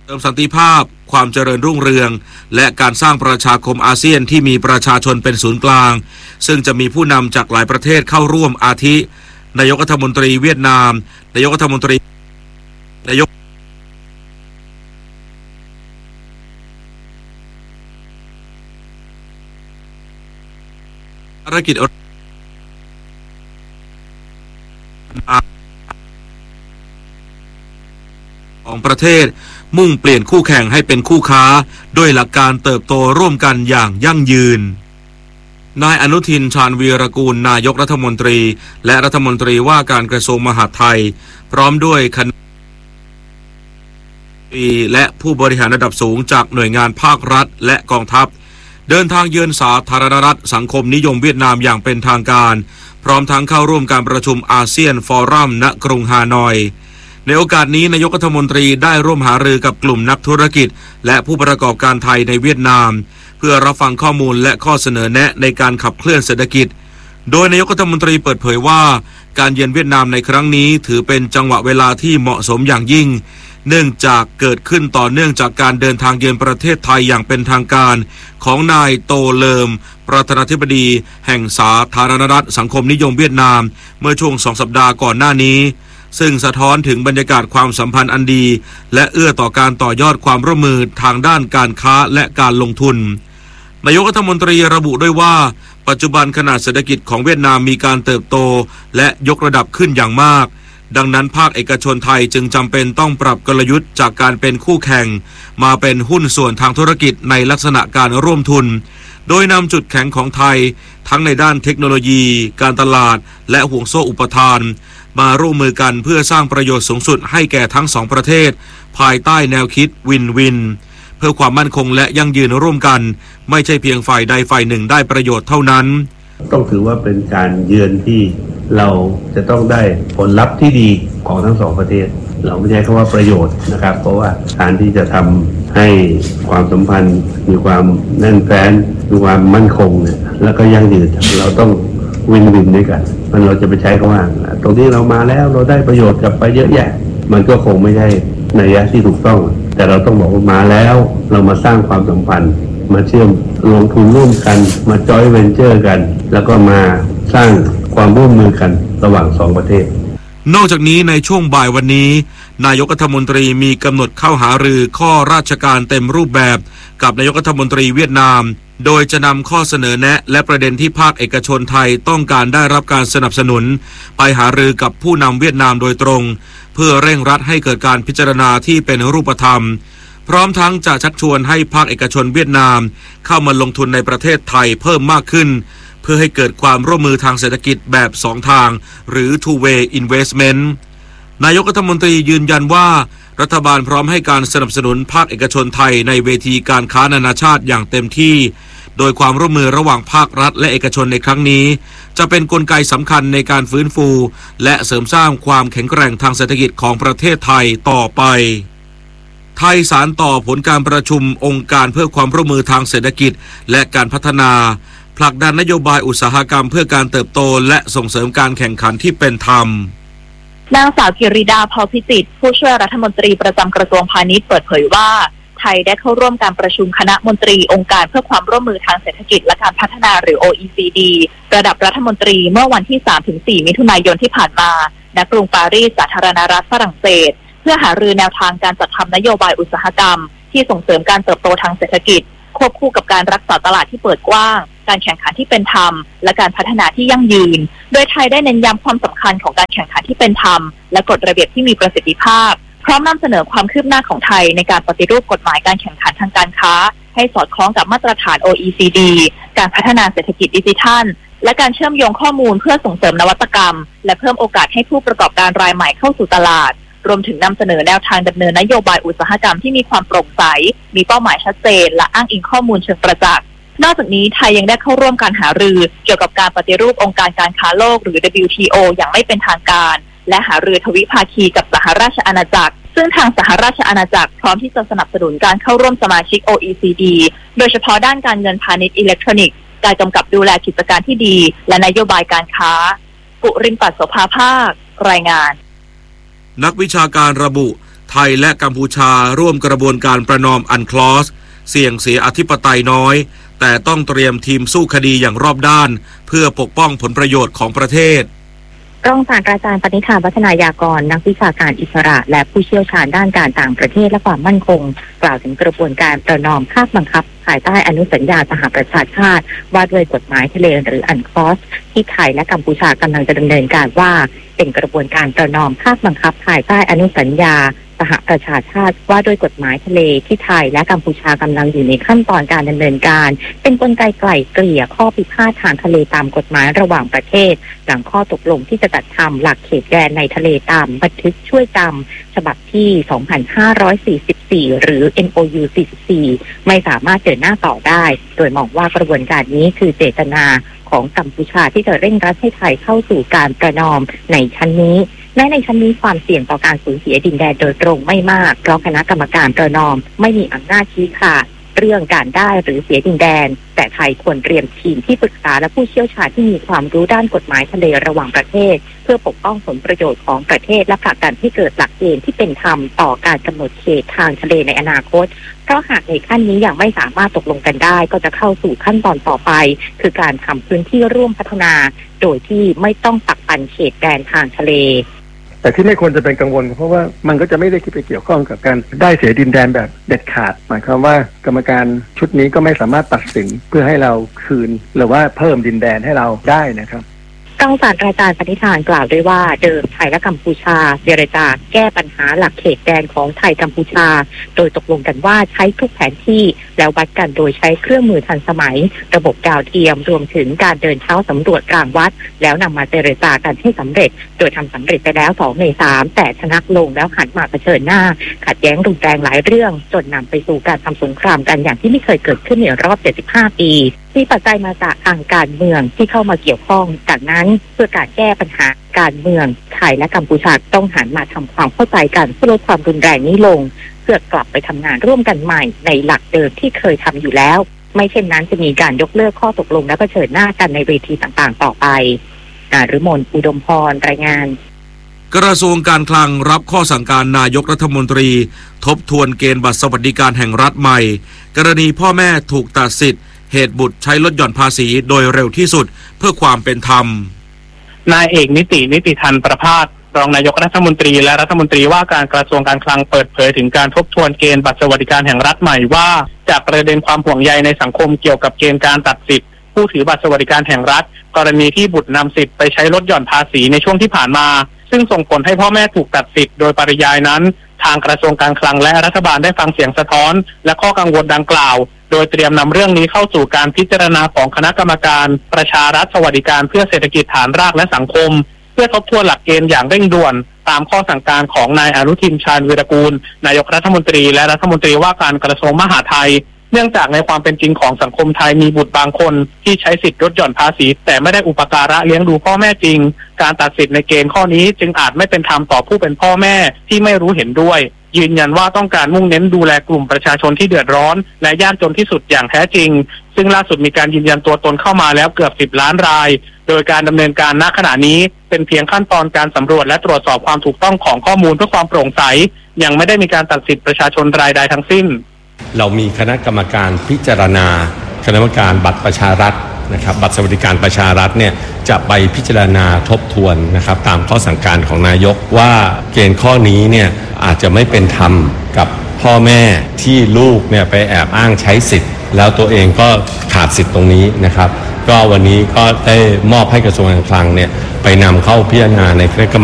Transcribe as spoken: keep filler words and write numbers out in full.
เติมสันติภาพความเจริญรุ่งเรืองและการสร้างประชาคมอาเซียนที่มีประชาชนเป็นศูนย์กลางซึ่งจะมีผู้นำจากหลายประเทศเข้าร่วมอาทินายกรัฐมนตรีเวียดนามนายกรัฐมนตรีนายกภารกิจของประเทศมุ่งเปลี่ยนคู่แข่งให้เป็นคู่ค้าด้วยหลักการเติบโตร่วมกันอย่างยั่งยืนนายอนุทินชาญวีรกูลนายกรัฐมนตรีและรัฐมนตรีว่าการกระทรวงมหาดไทยพร้อมด้วยคณะและผู้บริหารระดับสูงจากหน่วยงานภาครัฐและกองทัพเดินทางเยือนสาธารณรัฐสังคมนิยมเวียดนามอย่างเป็นทางการพร้อมทั้งเข้าร่วมการประชุมอาเซียนฟอรัมณกรุงฮานอยในโอกาสนี้นายกรัฐมนตรีได้ร่วมหารือกับกลุ่มนักธุรกิจและผู้ประกอบการไทยในเวียดนามเพื่อรับฟังข้อมูลและข้อเสนอแนะในการขับเคลื่อนเศรษฐกิจโดยนายกรัฐมนตรีเปิดเผยว่าการเยือนเวียดนามในครั้งนี้ถือเป็นจังหวะเวลาที่เหมาะสมอย่างยิ่งเนื่องจากเกิดขึ้นต่อเนื่องจากการเดินทางเยือนประเทศไทยอย่างเป็นทางการของนายโตเลิมประธานาธิบดีแห่งสาธารณรัฐสังคมนิยมเวียดนามเมื่อช่วงสองสัปดาห์ก่อนหน้านี้ซึ่งสะท้อนถึงบรรยากาศความสัมพันธ์อันดีและเอื้อต่อการต่อยอดความร่วมมือทางด้านการค้าและการลงทุนนายกรัฐมนตรีระบุด้วยว่าปัจจุบันขนาดเศรษฐกิจของเวียดนามมีการเติบโตและยกระดับขึ้นอย่างมากดังนั้นภาคเอกชนไทยจึงจำเป็นต้องปรับกลยุทธ์จากการเป็นคู่แข่งมาเป็นหุ้นส่วนทางธุรกิจในลักษณะการร่วมทุนโดยนำจุดแข็งของไทยทั้งในด้านเทคโนโลยีการตลาดและห่วงโซ่อุปทานมาร่วมมือกันเพื่อสร้างประโยชน์สูงสุดให้แก่ทั้งสองประเทศภายใต้แนวคิดวินวินเพื่อความมั่นคงและยั่งยืนร่วมกันไม่ใช่เพียงฝ่ายใดฝ่ายหนึ่งได้ประโยชน์เท่านั้นต้องถือว่าเป็นการเยือนที่เราจะต้องได้ผลลัพธ์ที่ดีของทั้งสองประเทศเราไม่ใช่คำว่าประโยชน์นะครับเพราะว่าการที่จะทำให้ความสัมพันธ์มีความแน่นแฟ้นมีความมั่นคงเนี่ยแล้วก็ยั่งยืนเราต้องวินวินด้วยกันมันเราจะไปใช้คำว่าตรงที่เรามาแล้วเราได้ประโยชน์กลับไปเยอะแยะมันก็คงไม่ใช่นัยยะที่ถูกต้องแต่เราต้องบอกว่ามาแล้วเรามาสร้างความสัมพันธ์มาเชื่อมลงทุนร่วมกันมาจอยเวนเจอร์กันแล้วก็มาสร้างความร่วมมือกันระหว่างสองประเทศนอกจากนี้ในช่วงบ่ายวันนี้นายกรัฐมนตรีมีกำหนดเข้าหารือข้อราชการเต็มรูปแบบกับนายกรัฐมนตรีเวียดนามโดยจะนำข้อเสนอแนะและประเด็นที่ภาคเอกชนไทยต้องการได้รับการสนับสนุนไปหารือกับผู้นำเวียดนามโดยตรงเพื่อเร่งรัดให้เกิดการพิจารณาที่เป็นรูปธรรมพร้อมทั้งจะชักชวนให้ภาคเอกชนเวียดนามเข้ามาลงทุนในประเทศไทยเพิ่มมากขึ้นเพื่อให้เกิดความร่วมมือทางเศรษฐกิจแบบสองทางหรือ two way investment นายกรัฐมนตรียืนยันว่ารัฐบาลพร้อมให้การสนับสนุนภาคเอกชนไทยในเวทีการค้านานาชาติอย่างเต็มที่โดยความร่วมมือระหว่างภาครัฐและเอกชนในครั้งนี้จะเป็นกลไกสำคัญในการฟื้นฟูและเสริมสร้างความแข็งแกร่งทางเศรษฐกิจของประเทศไทยต่อไปไทยสานต่อผลการประชุมองค์การเพื่อความร่วมมือทางเศรษฐกิจและการพัฒนาผลักดันนโยบายอุตสาหกรรมเพื่อการเติบโตและส่งเสริมการแข่งขันที่เป็นธรรมนางสาวกิริดาพอพิจิตรผู้ช่วยรัฐมนตรีประจำกระทรวงพาณิชย์เปิดเผยว่าไทยได้เข้าร่วมการประชุมคณะมนตรีองค์การเพื่อความร่วมมือทางเศรษฐกิจและการพัฒนาหรือ โอ อี ซี ดี ระดับรัฐมนตรีเมื่อวันที่ สามถึงสี่ มิถุนายนที่ผ่านมาณกรุงปารีสสาธารณรัฐฝรั่งเศสเพื่อหารือแนวทางการจัดทำนโยบายอุตสาหกรรมที่ส่งเสริมการเติบโตทางเศรษฐกิจควบคู่กับการรักษาตลาดที่เปิดกว้างการแข่งขันที่เป็นธรรมและการพัฒนาที่ยั่งยืนโดยไทยได้เน้นย้ำความสำคัญของการแข่งขันที่เป็นธรรมและกฎระเบียบที่มีประสิทธิภาพพร้อมนำเสนอความคืบหน้าของไทยในการปฏิรูปกฎหมายการแข่งขันทางการค้าให้สอดคล้องกับมาตรฐาน โอ อี ซี ดี การพัฒนาเศรษฐกิจดิจิทัลและการเชื่อมโยงข้อมูลเพื่อส่งเสริมนวัตกรรมและเพิ่มโอกาสให้ผู้ประกอบการรายใหม่เข้าสู่ตลาดรวมถึงนำเสนอแนวทางดำเนินนโยบายอุตสาหกรรมที่มีความโปร่งใสมีเป้าหมายชัดเจนและอ้างอิงข้อมูลเชิงประจักษ์นอกจากนี้ไทยยังได้เข้าร่วมการหารือเกี่ยวกับการปฏิรูปองค์การการค้าโลกหรือ ดับเบิลยู ที โอ อย่างไม่เป็นทางการและหารือทวิภาคีกับสหราชอาณาจักรซึ่งทางสหราชอาณาจักรพร้อมที่จะสนับสนุนการเข้าร่วมสมาชิก โอ อี ซี ดี โดยเฉพาะด้านการเงินพาณิชย์อิเล็กทรอนิกส์การกำกับดูแลกิจการที่ดีและนโยบายการค้าปุรินทร์ ปัสโสภาภาครายงานนักวิชาการระบุไทยและกัมพูชาร่วมกระบวนการประนอมอันคลอสเสี่ยงเสียอธิปไตยน้อยแต่ต้องเตรียมทีมสู้คดีอย่างรอบด้านเพื่อปกป้องผลประโยชน์ของประเทศรองศาสตราจารย์ปณิธาวัฒนายากรนักวิชาการอิสระและผู้เชี่ยวชาญด้านการต่างประเทศและความมั่นคงกล่าวถึงกระบวนการประนอมภาคบังคับภายใต้อนุสัญญาสหประชาชาติว่าด้วยกฎหมายทะเลหรืออันคลอสที่ไทยและกัมพูชากำลังจะดำเนินการว่าเป็นกระบวนการประนอมภาคบังคับภายใต้อนุสัญญาสหประชาชาติว่าด้วยกฎหมายทะเลที่ไทยและกัมพูชากำลังอยู่ในขั้นตอนการดำเนินการเป็นกลไกไกล่เกลี่ยข้อพิพาททางทะเลตามกฎหมายระหว่างประเทศหลังข้อตกลงที่จะจัดทำหลักเขตแดนในทะเลตามบันทึกช่วยจำฉบับที่ สองพันห้าร้อยสี่สิบสี่ หรือ เอ็น โอ ยู สี่สิบสี่ ไม่สามารถเดินหน้าต่อได้โดยมองว่ากระบวนการนี้คือเจตนาของกัมพูชาที่จะเร่งรัดให้ไทยเข้าสู่การประนอมในชั้นนี้แม้ในชั้นนี้ความเสี่ยงต่อการสูญเสียดินแดนโดยตรงไม่มากเพราะคณะกรรมการประนอมไม่มีอำนาจชี้ขาดเรื่องการได้หรือเสียดินแดนแต่ไทยควรเตรียมทีมที่ปรึกษาและผู้เชี่ยวชาญที่มีความรู้ด้านกฎหมายทะเลระหว่างประเทศเพื่อปกป้องผลประโยชน์ของประเทศและผลักดันให้เกิดหลักเกณฑ์ที่เป็นธรรมต่อการกำหนดเขตทางทะเลในอนาคตเพราะหากในขั้นนี้ยังไม่สามารถตกลงกันได้ก็จะเข้าสู่ขั้นตอนต่อไปคือการทำพื้นที่ร่วมพัฒนาโดยที่ไม่ต้องปักปันเขตแดนทางทะเลแต่ที่ไม่ควรจะเป็นกังวลเพราะว่ามันก็จะไม่ได้ไปเกี่ยวข้องกับการได้เสียดินแดนแบบเด็ดขาดหมายความว่ากรรมการชุดนี้ก็ไม่สามารถตัดสินเพื่อให้เราคืนหรือว่าเพิ่มดินแดนให้เราได้นะครับรองศาสตราจารย์ปณิธานกล่าวด้วยว่าเดิมไทยและกัมพูชาเจรจาแก้ปัญหาหลักเขตแดนของไทยกัมพูชาโดยตกลงกันว่าใช้ทุกแผนที่แล้ววัดกันโดยใช้เครื่องมือทันสมัยระบบดาวเทียมรวมถึงการเดินเท้าสำรวจกลางวัดแล้วนำมาเจรจากันให้สำเร็จโดยทำสำเร็จไปแล้วสองในสามแต่ชะงักลงแล้วหันมาเผชิญหน้าขัดแย้งรุนแรงหลายเรื่องจนนำไปสู่การทำสงครามกันอย่างที่ไม่เคยเกิดขึ้นในรอบเจ็ดสิบห้าปีที่ปัจจัยมาจากทางการเมืองที่เข้ามาเกี่ยวข้องจากนั้นเพื่อการแก้ปัญหาการเมืองไทยและกัมพูชาต้องหันมาทำความเข้าใจกันเพื่อลดความรุนแรงนี้ลงเพื่อกลับไปทำงานร่วมกันใหม่ในหลักเดิมที่เคยทำอยู่แล้วไม่เช่นนั้นจะมีการยกเลิกข้อตกลงและเผชิญหน้ากันในเวทีต่างๆต่อไปนฤมลอุดมพรรายงานกระทรวงการคลังรับข้อสั่งการนายกรัฐมนตรีทบทวนเกณฑ์บัตรสวัสดิการแห่งรัฐใหม่กรณีพ่อแม่ถูกตัดสิทธิ์เหตุบุตรใช้ลดหย่อนภาษีโดยเร็วที่สุดเพื่อความเป็นธรรมนายเอกนิตินิติธันประภาสรองนายกรัฐมนตรีและรัฐมนตรีว่าการกระทรวงการคลังเปิดเผยถึงการทบทวนเกณฑ์บัตรสวัสดิการแห่งรัฐใหม่ว่าจากประเด็นความห่วงใยในสังคมเกี่ยวกับเกณฑ์การตัดสิทธิ์ผู้ถือบัตรสวัสดิการแห่งรัฐกรณีที่บุตรนำสิทธิ์ไปใช้ลดหย่อนภาษีในช่วงที่ผ่านมาซึ่งส่งผลให้พ่อแม่ถูกตัดสิทธิ์โดยปริยายนั้นทางกระทรวงการคลังและรัฐบาลได้ฟังเสียงสะท้อนและข้อกังวลดังกล่าวโดยเตรียมนำเรื่องนี้เข้าสู่การพิจารณาของคณะกรรมการประชารัฐสวัสดิการเพื่อเศรษฐกิจฐานรากและสังคมเพื่อทบทวนหลักเกณฑ์อย่างเร่งด่วนตามข้อสั่งการของนายอนุทินชาญวีรกูลนายกรัฐมนตรีและรัฐมนตรีว่าการกระทรวงมหาดไทยเนื่องจากในความเป็นจริงของสังคมไทยมีบุตรบางคนที่ใช้สิทธิลดหย่อนภาษีแต่ไม่ได้อุปการะเลี้ยงดูพ่อแม่จริงการตัดสิทธิ์ในเกณฑ์ข้อนี้จึงอาจไม่เป็นธรรมต่อผู้เป็นพ่อแม่ที่ไม่รู้เห็นด้วยยืนยันว่าต้องการมุ่งเน้นดูแลกลุ่มประชาชนที่เดือดร้อนและยากจนที่สุดอย่างแท้จริงซึ่งล่าสุดมีการยืนยันตัวตนเข้ามาแล้วเกือบสิบล้านรายโดยการดำเนินการณขณะนี้เป็นเพียงขั้นตอนการสำรวจและตรวจสอบความถูกต้องของข้อมูลเพื่อความโปร่งใสยังไม่ได้มีการตัดสิทธิประชาชนรายใดทั้งสิ้นเรามีคณะกรรมการพิจารณาคณะกรรมการบัตรประชารัฐนะครับบัตรสวัสดิการประชารัฐเนี่ยจะไปพิจารณาทบทวนนะครับตามข้อสั่งการของนายกว่าเกณฑ์ข้อนี้เนี่ยอาจจะไม่เป็นธรรมกับพ่อแม่ที่ลูกเนี่ยไปแอบอ้างใช้สิทธิ์แล้วตัวเองก็ขาดสิทธิ์ตรงนี้นะครับก็วันนี้ก็ได้มอบให้กระทรวงการคลังเนี่ยไปนำเข้าพิจารณาในคณะกรรม